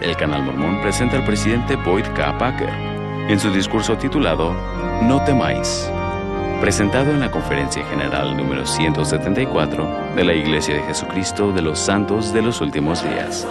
El Canal Mormón presenta al presidente Boyd K. Packer en su discurso titulado No temáis, presentado en la Conferencia General número 174 de la Iglesia de Jesucristo de los Santos de los Últimos Días.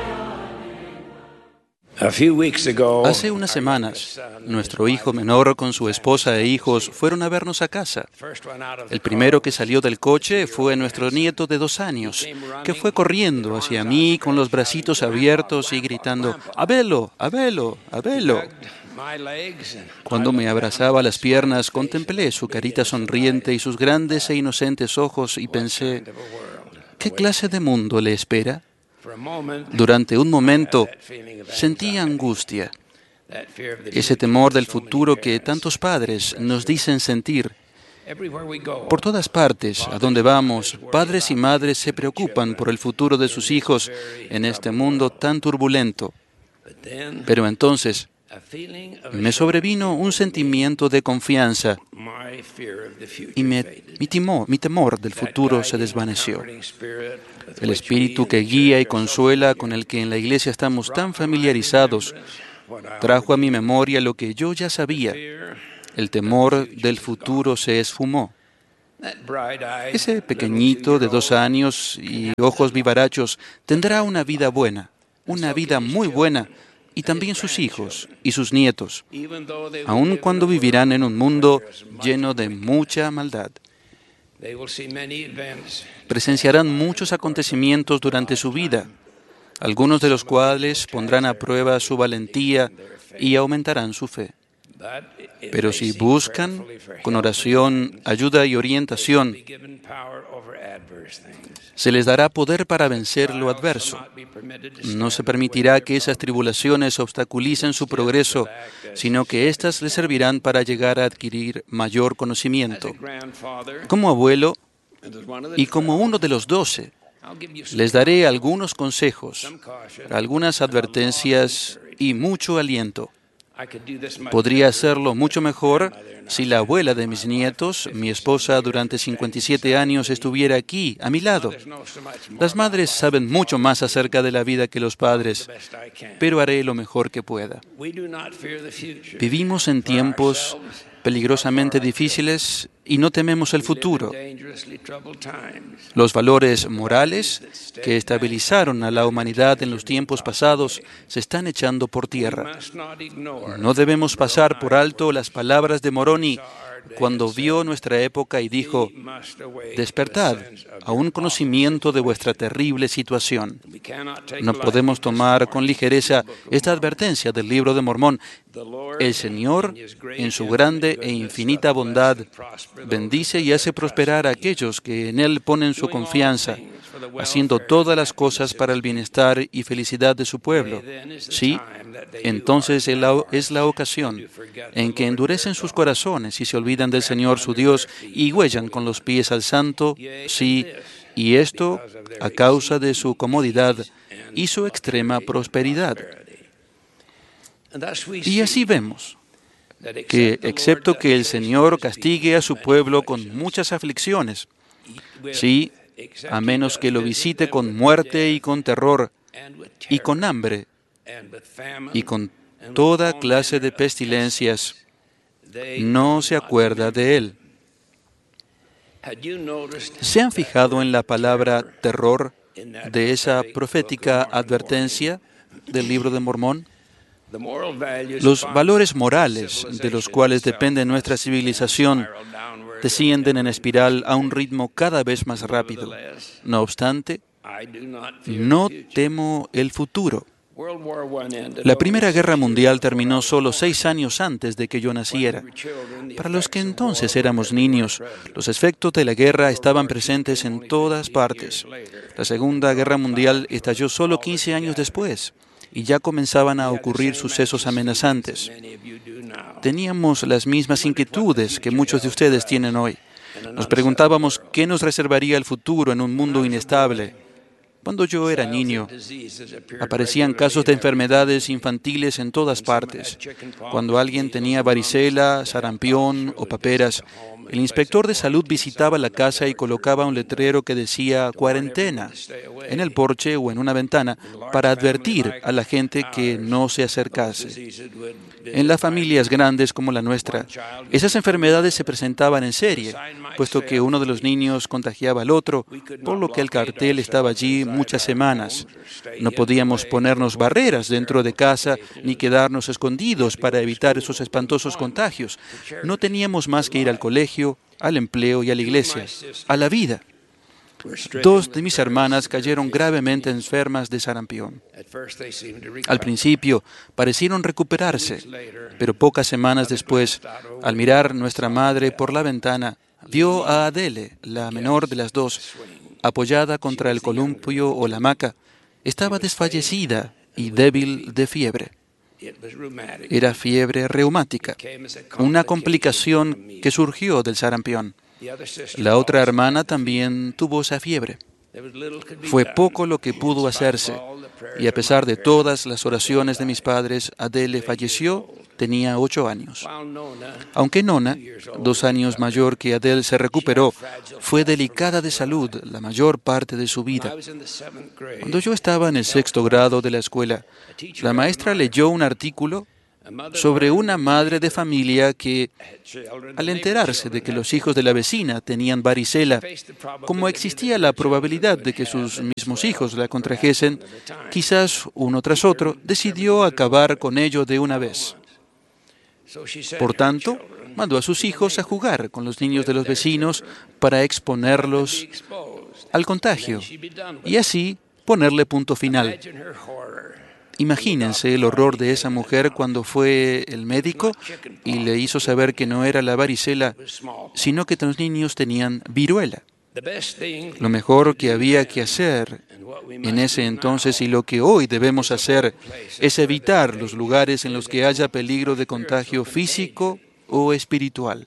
Hace unas semanas, nuestro hijo menor con su esposa e hijos fueron a vernos a casa. El primero que salió del coche fue nuestro nieto de 2 años, que fue corriendo hacia mí con los bracitos abiertos y gritando, «¡Abelo! ¡Abelo! ¡Abelo!». Cuando me abrazaba las piernas, contemplé su carita sonriente y sus grandes e inocentes ojos y pensé, ¿qué clase de mundo le espera? Durante un momento sentí angustia, ese temor del futuro que tantos padres nos dicen sentir. Por todas partes, a donde vamos, padres y madres se preocupan por el futuro de sus hijos en este mundo tan turbulento. Pero entonces me sobrevino un sentimiento de confianza y mi temor del futuro se desvaneció. El espíritu que guía y consuela, con el que en la iglesia estamos tan familiarizados, trajo a mi memoria lo que yo ya sabía. El temor del futuro se esfumó. Ese pequeñito de 2 años y ojos vivarachos tendrá una vida buena, una vida muy buena, y también sus hijos y sus nietos, aun cuando vivirán en un mundo lleno de mucha maldad. Presenciarán muchos acontecimientos durante su vida, algunos de los cuales pondrán a prueba su valentía y aumentarán su fe. Pero si buscan, con oración, ayuda y orientación, se les dará poder para vencer lo adverso. No se permitirá que esas tribulaciones obstaculicen su progreso, sino que éstas les servirán para llegar a adquirir mayor conocimiento. Como abuelo y como uno de los 12, les daré algunos consejos, algunas advertencias y mucho aliento. Podría hacerlo mucho mejor si la abuela de mis nietos, mi esposa durante 57 años, estuviera aquí, a mi lado. Las madres saben mucho más acerca de la vida que los padres, pero haré lo mejor que pueda. Vivimos en tiempos peligrosamente difíciles y no tememos el futuro. Los valores morales que estabilizaron a la humanidad en los tiempos pasados se están echando por tierra. No debemos pasar por alto las palabras de Moroni cuando vio nuestra época y dijo, «Despertad a un conocimiento de vuestra terrible situación». No podemos tomar con ligereza esta advertencia del Libro de Mormón. El Señor, en su grande e infinita bondad, bendice y hace prosperar a aquellos que en Él ponen su confianza, haciendo todas las cosas para el bienestar y felicidad de su pueblo. Sí, entonces es la ocasión en que endurecen sus corazones y se olvidan del Señor su Dios y huellan con los pies al Santo, sí, y esto a causa de su comodidad y su extrema prosperidad. Y así vemos que, excepto que el Señor castigue a su pueblo con muchas aflicciones, sí, a menos que lo visite con muerte y con terror, y con hambre, y con toda clase de pestilencias, no se acuerda de él. ¿Se han fijado en la palabra terror de esa profética advertencia del Libro de Mormón? Los valores morales de los cuales depende nuestra civilización descienden en espiral a un ritmo cada vez más rápido. No obstante, no temo el futuro. La Primera Guerra Mundial terminó solo 6 años antes de que yo naciera. Para los que entonces éramos niños, los efectos de la guerra estaban presentes en todas partes. La Segunda Guerra Mundial estalló solo 15 años después y ya comenzaban a ocurrir sucesos amenazantes. Teníamos las mismas inquietudes que muchos de ustedes tienen hoy. Nos preguntábamos qué nos reservaría el futuro en un mundo inestable. Cuando yo era niño, aparecían casos de enfermedades infantiles en todas partes. Cuando alguien tenía varicela, sarampión o paperas, El inspector de salud visitaba la casa y colocaba un letrero que decía cuarentena en el porche o en una ventana para advertir a la gente que no se acercase. En las familias grandes como la nuestra, esas enfermedades se presentaban en serie, puesto que uno de los niños contagiaba al otro, por lo que el cartel estaba allí muchas semanas. No podíamos ponernos barreras dentro de casa ni quedarnos escondidos para evitar esos espantosos contagios. No teníamos más que ir al colegio, al empleo y a la iglesia, a la vida. 2 de mis hermanas cayeron gravemente enfermas de sarampión. Al principio parecieron recuperarse, pero pocas semanas después, al mirar nuestra madre por la ventana, vio a Adele, la menor de las 2, apoyada contra el columpio o la hamaca. Estaba desfallecida y débil de fiebre. Era fiebre reumática, una complicación que surgió del sarampión. La otra hermana también tuvo esa fiebre. Fue poco lo que pudo hacerse, y a pesar de todas las oraciones de mis padres, Adele falleció, tenía 8 años. Aunque Nona, 2 años mayor que Adele, se recuperó, fue delicada de salud la mayor parte de su vida. Cuando yo estaba en el 6º grado de la escuela, la maestra leyó un artículo sobre una madre de familia que, al enterarse de que los hijos de la vecina tenían varicela, como existía la probabilidad de que sus mismos hijos la contrajesen, quizás uno tras otro, decidió acabar con ello de una vez. Por tanto, mandó a sus hijos a jugar con los niños de los vecinos para exponerlos al contagio y así ponerle punto final. Imagínense el horror de esa mujer cuando fue el médico y le hizo saber que no era la varicela, sino que los niños tenían viruela. Lo mejor que había que hacer en ese entonces y lo que hoy debemos hacer es evitar los lugares en los que haya peligro de contagio físico o espiritual.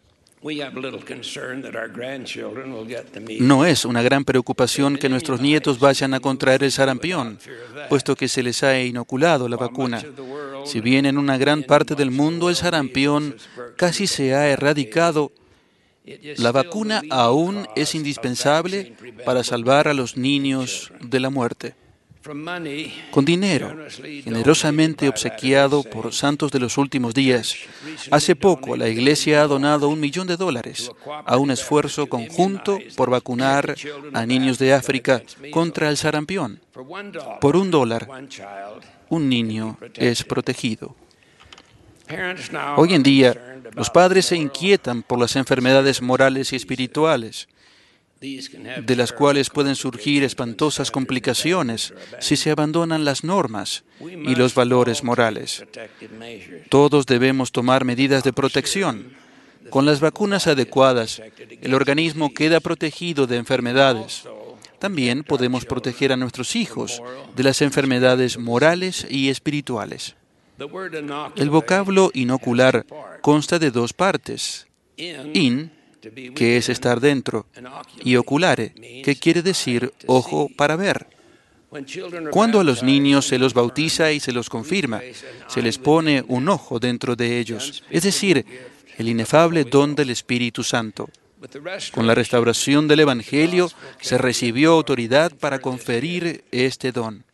No es una gran preocupación que nuestros nietos vayan a contraer el sarampión, puesto que se les ha inoculado la vacuna. Si bien en una gran parte del mundo el sarampión casi se ha erradicado, la vacuna aún es indispensable para salvar a los niños de la muerte. Con dinero generosamente obsequiado por santos de los últimos días, hace poco la Iglesia ha donado $1 millón a un esfuerzo conjunto por vacunar a niños de África contra el sarampión. Por $1, un niño es protegido. Hoy en día, los padres se inquietan por las enfermedades morales y espirituales, de las cuales pueden surgir espantosas complicaciones si se abandonan las normas y los valores morales. Todos debemos tomar medidas de protección. Con las vacunas adecuadas, el organismo queda protegido de enfermedades. También podemos proteger a nuestros hijos de las enfermedades morales y espirituales. El vocablo inocular consta de 2 partes. In, que es estar dentro, y oculare, que quiere decir ojo para ver. Cuando a los niños se los bautiza y se los confirma, se les pone un ojo dentro de ellos, es decir, el inefable don del Espíritu Santo. Con la restauración del Evangelio se recibió autoridad para conferir este don.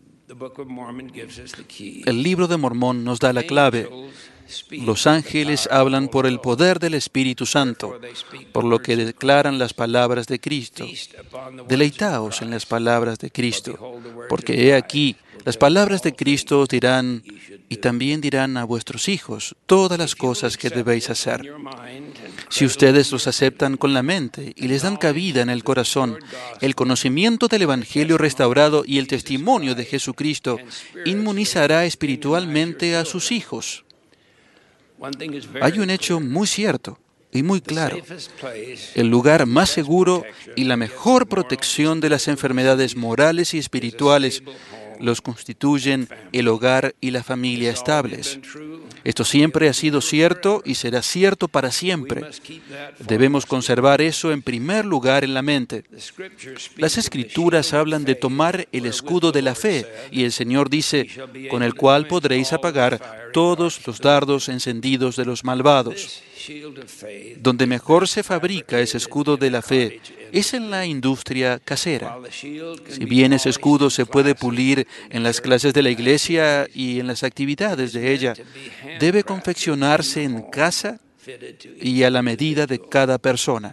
El libro de Mormón nos da la clave. Los ángeles hablan por el poder del Espíritu Santo, por lo que declaran las palabras de Cristo. Deleitaos en las palabras de Cristo, porque he aquí, las palabras de Cristo os dirán, y también dirán a vuestros hijos, todas las cosas que debéis hacer. Si ustedes los aceptan con la mente y les dan cabida en el corazón, el conocimiento del Evangelio restaurado y el testimonio de Jesucristo inmunizará espiritualmente a sus hijos. Hay un hecho muy cierto y muy claro. El lugar más seguro y la mejor protección de las enfermedades morales y espirituales los constituyen el hogar y la familia estables. Esto siempre ha sido cierto y será cierto para siempre. Debemos conservar eso en primer lugar en la mente. Las Escrituras hablan de tomar el escudo de la fe y el Señor dice, con el cual podréis apagar todos los dardos encendidos de los malvados. Donde mejor se fabrica ese escudo de la fe es en la industria casera. Si bien ese escudo se puede pulir en las clases de la iglesia y en las actividades de ella, debe confeccionarse en casa y a la medida de cada persona.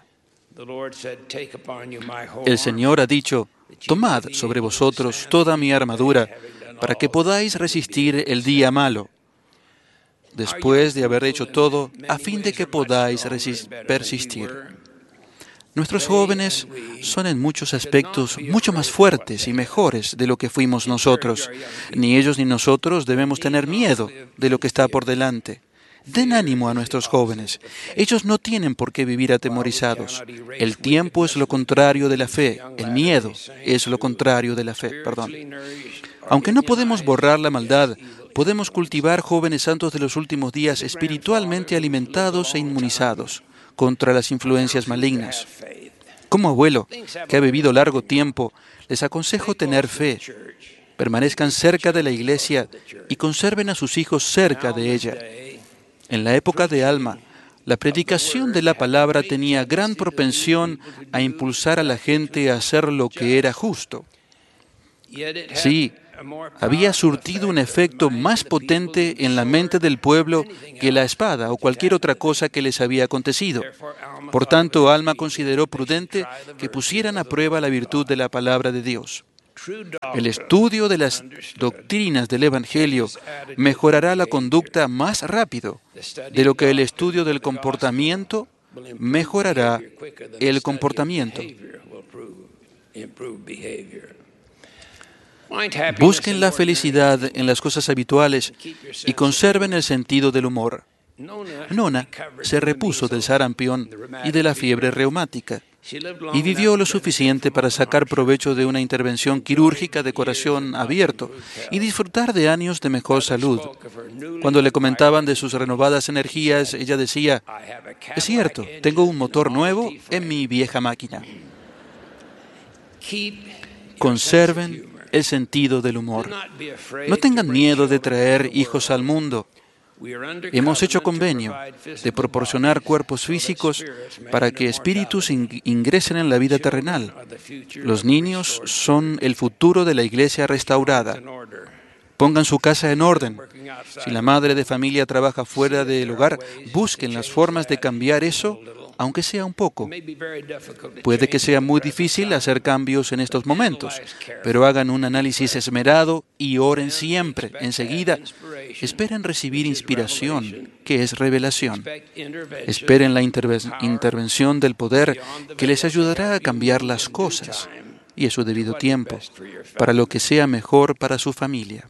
El Señor ha dicho: tomad sobre vosotros toda mi armadura para que podáis resistir el día malo. Después de haber hecho todo, a fin de que podáis persistir. Nuestros jóvenes son en muchos aspectos mucho más fuertes y mejores de lo que fuimos nosotros. Ni ellos ni nosotros debemos tener miedo de lo que está por delante. Den ánimo a nuestros jóvenes. Ellos no tienen por qué vivir atemorizados. El tiempo es lo contrario de la fe. El miedo es lo contrario de la fe. Aunque no podemos borrar la maldad, podemos cultivar jóvenes santos de los últimos días espiritualmente alimentados e inmunizados contra las influencias malignas. Como abuelo, que ha vivido largo tiempo, les aconsejo tener fe. Permanezcan cerca de la iglesia y conserven a sus hijos cerca de ella. En la época de Alma, la predicación de la palabra tenía gran propensión a impulsar a la gente a hacer lo que era justo. Sí, había surtido un efecto más potente en la mente del pueblo que la espada o cualquier otra cosa que les había acontecido. Por tanto, Alma consideró prudente que pusieran a prueba la virtud de la palabra de Dios. El estudio de las doctrinas del Evangelio mejorará la conducta más rápido de lo que el estudio del comportamiento mejorará el comportamiento. Busquen la felicidad en las cosas habituales y conserven el sentido del humor. Nona se repuso del sarampión y de la fiebre reumática y vivió lo suficiente para sacar provecho de una intervención quirúrgica de corazón abierto y disfrutar de años de mejor salud. Cuando le comentaban de sus renovadas energías, ella decía: es cierto, tengo un motor nuevo en mi vieja máquina. Conserven el sentido del humor. No tengan miedo de traer hijos al mundo. Hemos hecho convenio de proporcionar cuerpos físicos para que espíritus ingresen en la vida terrenal. Los niños son el futuro de la iglesia restaurada. Pongan su casa en orden. Si la madre de familia trabaja fuera del hogar, busquen las formas de cambiar eso, aunque sea un poco. Puede que sea muy difícil hacer cambios en estos momentos, pero hagan un análisis esmerado y oren siempre. Enseguida, esperen recibir inspiración, que es revelación. Esperen la intervención del poder que les ayudará a cambiar las cosas y a su debido tiempo, para lo que sea mejor para su familia.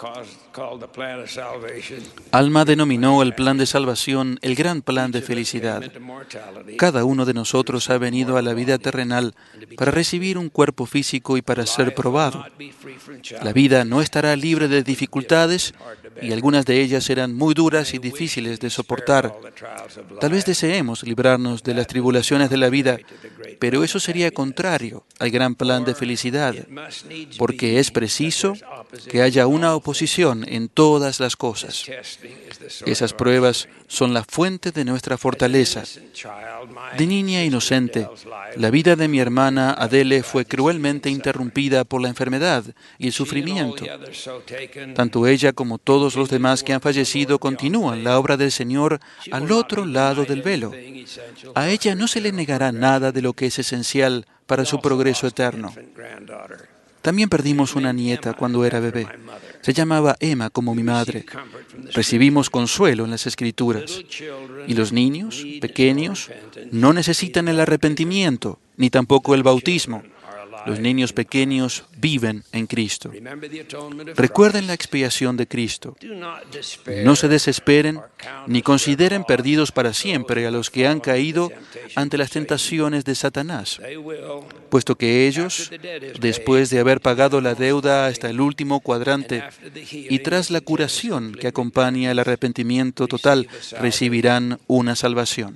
Alma denominó el plan de salvación el gran plan de felicidad. Cada uno de nosotros ha venido a la vida terrenal para recibir un cuerpo físico y para ser probado. La vida no estará libre de dificultades y algunas de ellas serán muy duras y difíciles de soportar. Tal vez deseemos librarnos de las tribulaciones de la vida, pero eso sería contrario al gran plan de felicidad, porque es preciso que haya una oposición en todas las cosas. Esas pruebas son la fuente de nuestra fortaleza. De niña inocente, la vida de mi hermana Adele fue cruelmente interrumpida por la enfermedad y el sufrimiento. Tanto ella como todos los demás que han fallecido continúan la obra del Señor al otro lado del velo. A ella no se le negará nada de lo que es esencial para su progreso eterno. También perdimos una nieta cuando era bebé. Se llamaba Emma como mi madre. Recibimos consuelo en las Escrituras. Y los niños pequeños no necesitan el arrepentimiento, ni tampoco el bautismo. Los niños pequeños viven en Cristo. Recuerden la expiación de Cristo. No se desesperen ni consideren perdidos para siempre a los que han caído ante las tentaciones de Satanás, puesto que ellos, después de haber pagado la deuda hasta el último cuadrante y tras la curación que acompaña el arrepentimiento total, recibirán una salvación.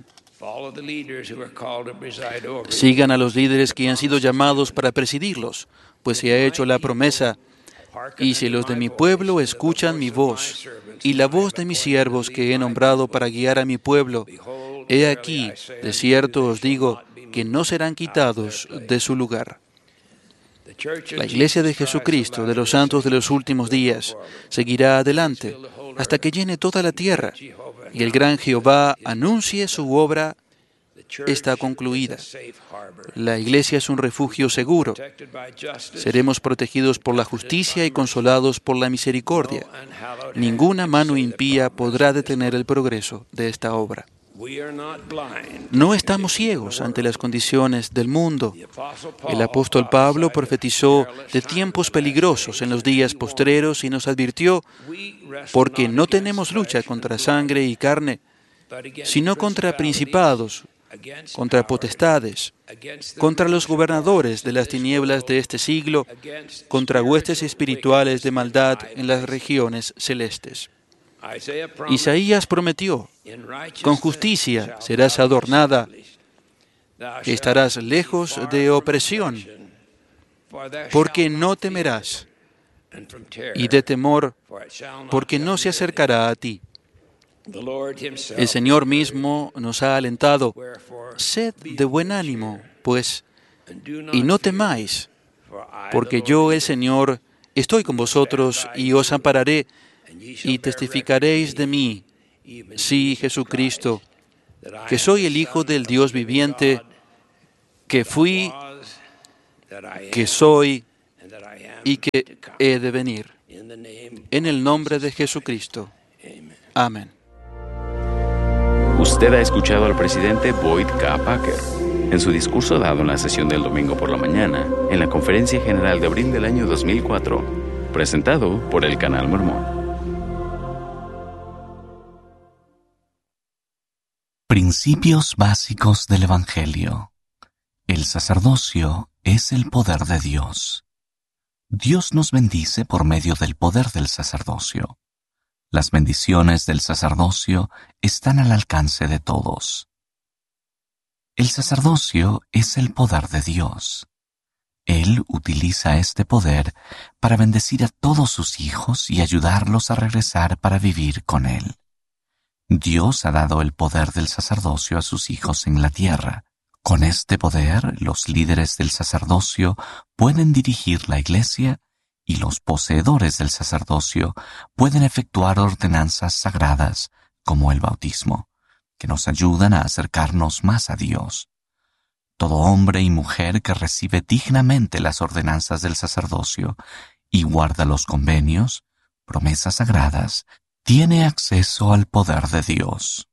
Sigan a los líderes que han sido llamados para presidirlos, pues se ha hecho la promesa: Y si los de mi pueblo escuchan mi voz, y la voz de mis siervos que he nombrado para guiar a mi pueblo, he aquí, de cierto os digo, que no serán quitados de su lugar. La Iglesia de Jesucristo de los santos de los últimos días seguirá adelante hasta que llene toda la tierra y el gran Jehová anuncie su obra está concluida. La Iglesia es un refugio seguro. Seremos protegidos por la justicia y consolados por la misericordia. Ninguna mano impía podrá detener el progreso de esta obra. No estamos ciegos ante las condiciones del mundo. El apóstol Pablo profetizó de tiempos peligrosos en los días postreros y nos advirtió, porque no tenemos lucha contra sangre y carne, sino contra principados, contra potestades, contra los gobernadores de las tinieblas de este siglo, contra huestes espirituales de maldad en las regiones celestes. Isaías prometió, con justicia serás adornada, estarás lejos de opresión, porque no temerás, y de temor, porque no se acercará a ti. El Señor mismo nos ha alentado, sed de buen ánimo, pues, y no temáis, porque yo, el Señor, estoy con vosotros y os ampararé, y testificaréis de mí, sí, Jesucristo, que soy el Hijo del Dios viviente, que fui, que soy y que he de venir. En el nombre de Jesucristo. Amén. Usted ha escuchado al presidente Boyd K. Packer en su discurso dado en la sesión del domingo por la mañana en la Conferencia General de abril del año 2004, presentado por el Canal Mormón. Principios básicos del Evangelio. El sacerdocio es el poder de Dios. Dios nos bendice por medio del poder del sacerdocio. Las bendiciones del sacerdocio están al alcance de todos. El sacerdocio es el poder de Dios. Él utiliza este poder para bendecir a todos sus hijos y ayudarlos a regresar para vivir con Él. Dios ha dado el poder del sacerdocio a sus hijos en la tierra. Con este poder, los líderes del sacerdocio pueden dirigir la iglesia y los poseedores del sacerdocio pueden efectuar ordenanzas sagradas como el bautismo, que nos ayudan a acercarnos más a Dios. Todo hombre y mujer que recibe dignamente las ordenanzas del sacerdocio y guarda los convenios, promesas sagradas, tiene acceso al poder de Dios.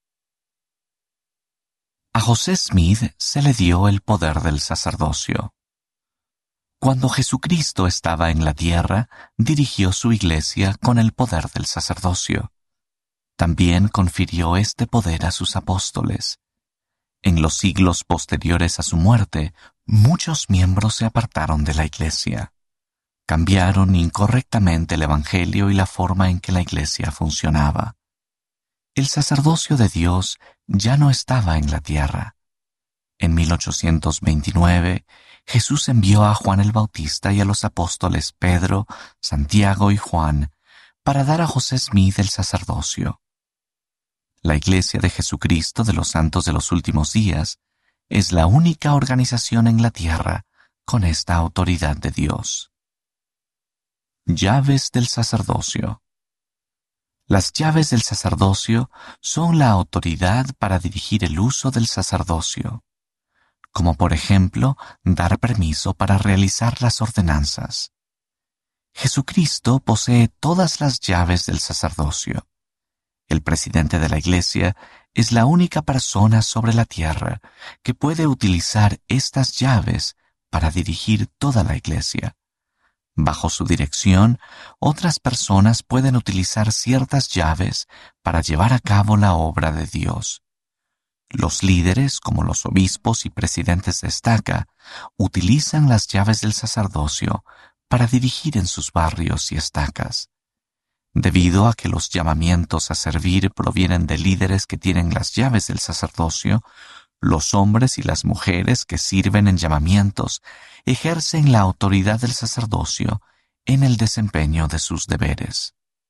A José Smith se le dio el poder del sacerdocio. Cuando Jesucristo estaba en la tierra, dirigió su iglesia con el poder del sacerdocio. También confirió este poder a sus apóstoles. En los siglos posteriores a su muerte, muchos miembros se apartaron de la iglesia. Cambiaron incorrectamente el Evangelio y la forma en que la iglesia funcionaba. El sacerdocio de Dios ya no estaba en la tierra. En 1829, Jesús envió a Juan el Bautista y a los apóstoles Pedro, Santiago y Juan para dar a José Smith el sacerdocio. La Iglesia de Jesucristo de los Santos de los Últimos Días es la única organización en la tierra con esta autoridad de Dios. Llaves del sacerdocio. Las llaves del sacerdocio son la autoridad para dirigir el uso del sacerdocio, como por ejemplo dar permiso para realizar las ordenanzas. Jesucristo posee todas las llaves del sacerdocio. El presidente de la Iglesia es la única persona sobre la tierra que puede utilizar estas llaves para dirigir toda la Iglesia. Bajo su dirección, otras personas pueden utilizar ciertas llaves para llevar a cabo la obra de Dios. Los líderes, como los obispos y presidentes de estaca, utilizan las llaves del sacerdocio para dirigir en sus barrios y estacas. Debido a que los llamamientos a servir provienen de líderes que tienen las llaves del sacerdocio, los hombres y las mujeres que sirven en llamamientos ejercen la autoridad del sacerdocio en el desempeño de sus deberes.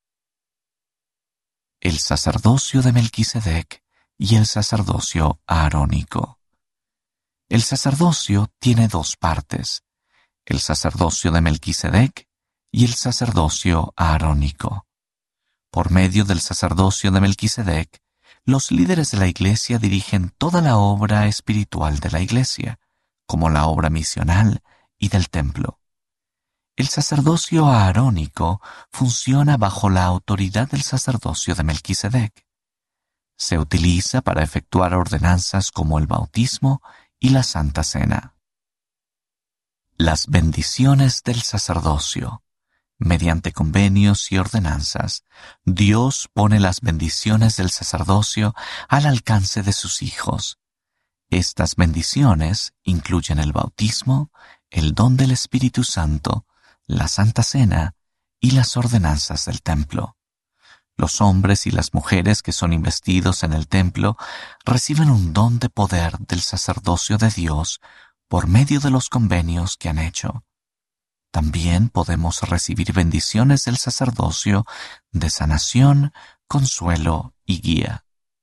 El sacerdocio de Melquisedec y el sacerdocio aarónico. El sacerdocio tiene dos partes, el sacerdocio de Melquisedec y el sacerdocio aarónico. Por medio del sacerdocio de Melquisedec, los líderes de la Iglesia dirigen toda la obra espiritual de la Iglesia, como la obra misional y del templo. El sacerdocio aarónico funciona bajo la autoridad del sacerdocio de Melquisedec. Se utiliza para efectuar ordenanzas como el bautismo y la Santa Cena. Las bendiciones del sacerdocio. Mediante convenios y ordenanzas, Dios pone las bendiciones del sacerdocio al alcance de sus hijos. Estas bendiciones incluyen el bautismo, el don del Espíritu Santo, la Santa Cena y las ordenanzas del templo. Los hombres y las mujeres que son investidos en el templo reciben un don de poder del sacerdocio de Dios por medio de los convenios que han hecho. También podemos recibir bendiciones del sacerdocio de sanación, consuelo y guía.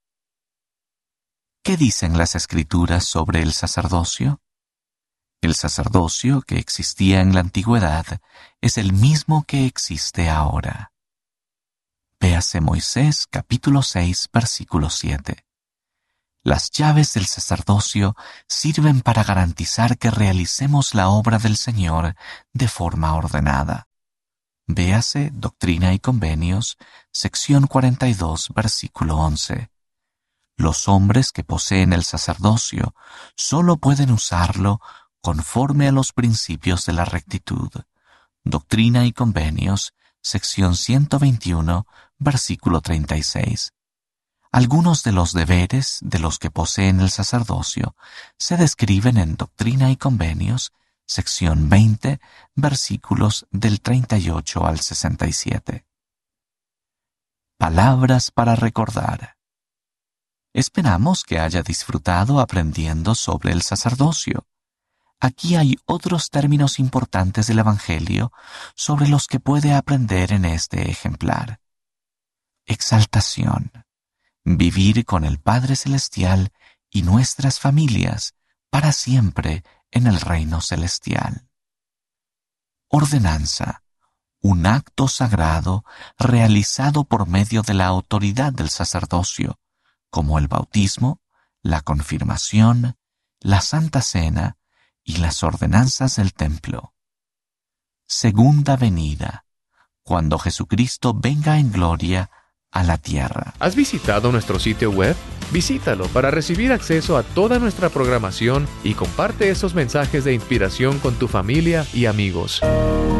¿Qué dicen las Escrituras sobre el sacerdocio? El sacerdocio que existía en la antigüedad es el mismo que existe ahora. Véase Moisés capítulo 6, versículo 7. Las llaves del sacerdocio sirven para garantizar que realicemos la obra del Señor de forma ordenada. Véase Doctrina y Convenios, sección 42, versículo 11. Los hombres que poseen el sacerdocio solo pueden usarlo conforme a los principios de la rectitud. Doctrina y Convenios, sección 121, versículo 36. Algunos de los deberes de los que poseen el sacerdocio se describen en Doctrina y Convenios, sección 20, versículos del 38 al 67. Palabras para recordar. Esperamos que haya disfrutado aprendiendo sobre el sacerdocio. Aquí hay otros términos importantes del Evangelio sobre los que puede aprender en este ejemplar. Exaltación. Vivir con el Padre Celestial y nuestras familias para siempre en el reino celestial. Ordenanza. Un acto sagrado realizado por medio de la autoridad del sacerdocio, como el bautismo, la confirmación, la Santa Cena y las ordenanzas del templo. Segunda venida, cuando Jesucristo venga en gloria a la tierra. ¿Has visitado nuestro sitio web? Visítalo para recibir acceso a toda nuestra programación y comparte esos mensajes de inspiración con tu familia y amigos.